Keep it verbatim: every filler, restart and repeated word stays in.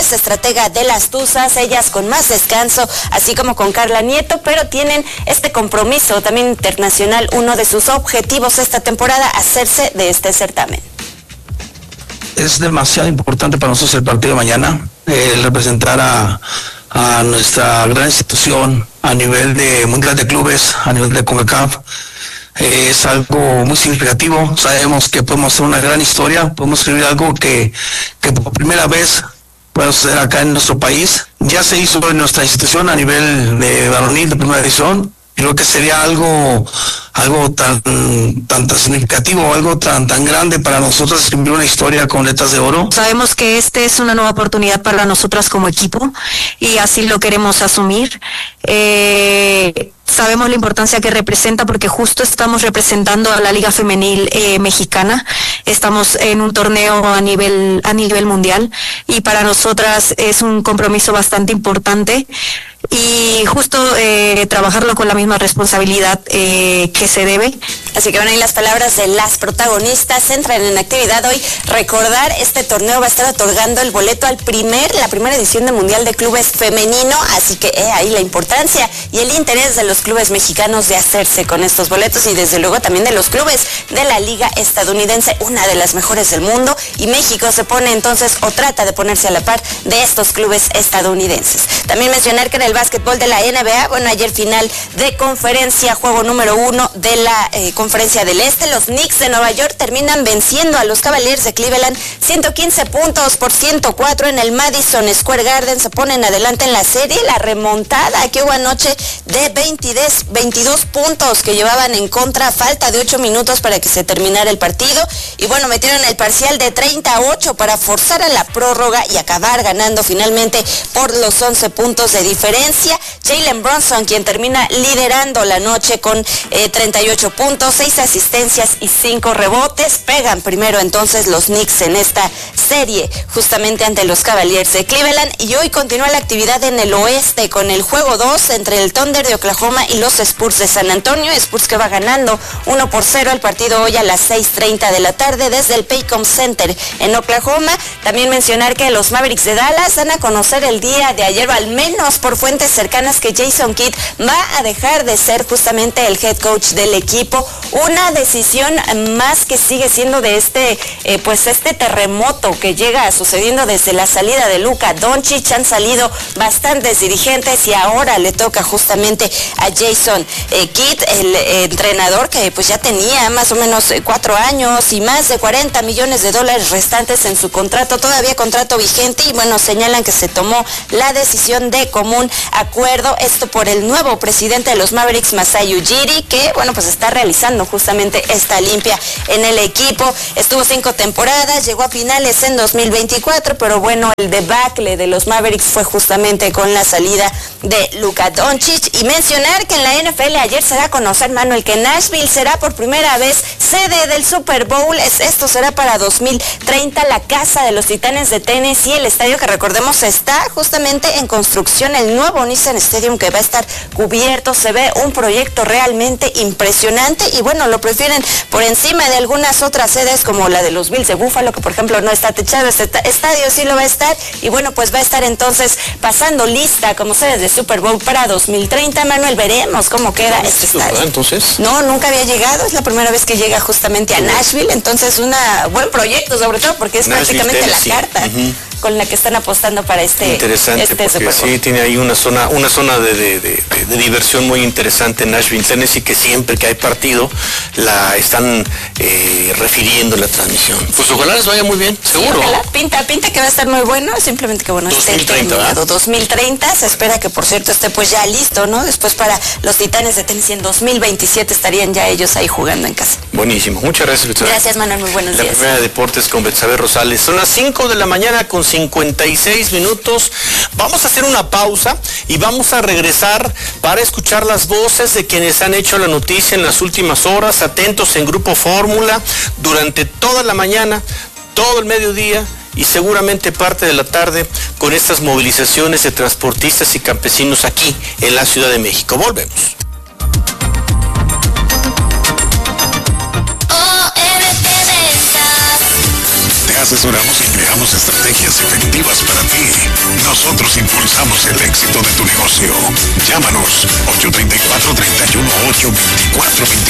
Gutiérrez, estratega de las Tuzas, ellas con más descanso, así como con Carla Nieto, pero tienen este compromiso también internacional, uno de sus objetivos esta temporada, hacerse de este certamen. Es demasiado importante para nosotros el partido de mañana, eh, representar a, a nuestra gran institución a nivel de Mundial de Clubes, a nivel de CONCACAF. Eh, es algo muy significativo. Sabemos que podemos hacer una gran historia, podemos escribir algo que, que por primera vez puede suceder acá en nuestro país. Ya se hizo en nuestra institución a nivel de varonil de primera división. Creo que sería algo algo tan tan, tan significativo, algo tan tan grande para nosotros escribir una historia con letras de oro. Sabemos que este es una nueva oportunidad para nosotras como equipo y así lo queremos asumir. Eh, sabemos la importancia que representa porque justo estamos representando a la Liga Femenil eh, Mexicana. Estamos en un torneo a nivel a nivel mundial y para nosotras es un compromiso bastante importante. Y justo eh, trabajarlo con la misma responsabilidad eh, que se debe. Así que bueno, ahí las palabras de las protagonistas entran en actividad hoy. Recordar, este torneo va a estar otorgando el boleto al primer, la primera edición del Mundial de Clubes Femenino, así que eh, ahí la importancia y el interés de los clubes mexicanos de hacerse con estos boletos y desde luego también de los clubes de la Liga Estadounidense, una de las mejores del mundo, y México se pone entonces o trata de ponerse a la par de estos clubes estadounidenses. También mencionar que en el básquetbol de la N B A, bueno, ayer final de conferencia, juego número uno de la eh, conferencia del Este, los Knicks de Nueva York terminan venciendo a los Cavaliers de Cleveland ciento quince puntos por ciento cuatro en el Madison Square Garden, se ponen adelante en la serie. La remontada que hubo anoche de veintidós, veintidós puntos que llevaban en contra, falta de ocho minutos para que se terminara el partido, y bueno, metieron el parcial de treinta a ocho para forzar a la prórroga y acabar ganando finalmente por los once puntos de diferencia. Jalen Brunson, quien termina liderando la noche con eh, treinta y ocho puntos, seis asistencias y cinco rebotes. Pegan primero entonces los Knicks en esta serie, justamente ante los Cavaliers de Cleveland, y hoy continúa la actividad en el oeste con el juego dos entre el Thunder de Oklahoma y los Spurs de San Antonio. Spurs que va ganando uno por cero el partido hoy a las seis treinta de la tarde desde el Paycom Center en Oklahoma. También mencionar que los Mavericks de Dallas dan a conocer el día de ayer, al menos por fuentes cercanas, que Jason Kidd va a dejar de ser justamente el head coach del equipo. Una decisión más que sigue siendo de este, eh, pues este terremoto que llega sucediendo desde la salida de Luka Doncic. Han salido bastantes dirigentes y ahora le toca justamente a Jason eh, Kidd, el eh, entrenador que pues ya tenía más o menos eh, cuatro años y más de cuarenta millones de dólares restantes en su contrato, todavía contrato vigente, y bueno, señalan que se tomó la decisión de común acuerdo, esto por el nuevo presidente de los Mavericks, Masai Ujiri, que bueno, pues está realizando justamente esta limpia en el equipo. Estuvo cinco temporadas, llegó a finales en dos mil veinticuatro, pero bueno, el debacle de los Mavericks fue justamente con la salida de Luka Doncic. Y mencionar que en la N F L ayer se da a conocer, Manuel, que Nashville será por primera vez sede del Super Bowl. Esto será para dos mil treinta, la casa de los Titanes de Tennessee, el estadio que recordemos está justamente en construcción, el nuevo Nissan Stadium que va a estar cubierto. Se ve un proyecto realmente impresionante y bueno, lo prefieren por encima de algunas otras sedes como la de los Bills de Buffalo, que por ejemplo no está techado. Este estadio sí lo va a estar, y bueno, pues va a estar entonces pasando lista como sede de Super Bowl para dos mil treinta. Manuel, veremos cómo queda ¿No este estadio? estadio. Entonces, no, nunca había llegado, es la primera vez que llega justamente a Nashville, entonces un buen proyecto, sobre todo porque es Nashville, prácticamente Tennessee. la carta Uh-huh. con la que están apostando para este interesante, este porque Super Bowl. sí tiene ahí una zona una zona de, de, de, de diversión muy interesante en Nashville, Tennessee, que siempre que hay partido la están eh, refiriendo en la transmisión. Pues ojalá les vaya muy bien, seguro. Sí, ojalá. Pinta, pinta que va a estar muy bueno, simplemente que bueno, esté terminado. dos mil treinta, se espera que por cierto esté pues ya listo, ¿no? Después para los Titanes de Tennessee en dos mil veintisiete estarían ya ellos ahí jugando en casa. Buenísimo, muchas gracias, Betsabe. Gracias, Manuel, muy buenos La días. primera de deportes con Betsabe Rosales. Son las cinco de la mañana con cincuenta y seis minutos. Vamos a hacer una pausa y vamos a regresar para escuchar las voces de quienes han hecho la noticia en las últimas horas. Atentos en Grupo Fórmula durante toda la mañana, todo el mediodía y seguramente parte de la tarde con estas movilizaciones de transportistas y campesinos aquí en la Ciudad de México. Volvemos. Te asesoramos y creamos estrategias efectivas para ti. nosotros impulsamos el éxito de tu negocio. Llámanos ocho tres cuatro, tres uno ocho, dos cuatro dos